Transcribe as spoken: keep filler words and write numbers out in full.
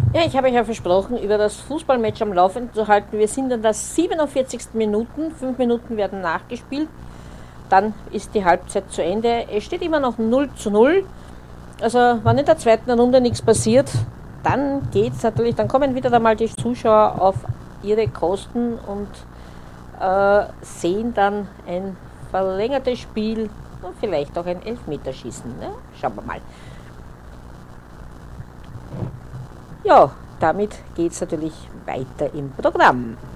Ja, ich habe euch ja versprochen, über das Fußballmatch am Laufen zu halten. Wir sind in der siebenundvierzigsten Minuten. Fünf Minuten werden nachgespielt. Dann ist die Halbzeit zu Ende. Es steht immer noch null zu null. Also, wenn in der zweiten Runde nichts passiert, dann geht's natürlich, dann kommen wieder einmal die Zuschauer auf ihre Kosten und äh, sehen dann ein verlängertes Spiel und vielleicht auch ein Elfmeterschießen. Ne? Schauen wir mal. Ja, damit geht es natürlich weiter im Programm.